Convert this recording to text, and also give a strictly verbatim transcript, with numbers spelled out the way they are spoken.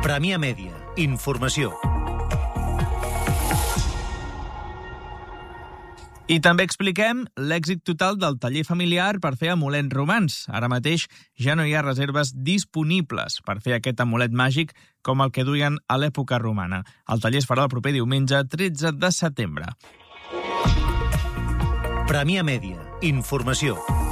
Premià Mèdia. Informació. I també expliquem l'èxit total del taller familiar per fer amulets romans. Ara mateix ja no hi ha reserves disponibles per fer aquest amulet màgic com el que duien a l'època romana. El taller es farà el proper diumenge tretze de setembre. Premià Mèdia. Informació.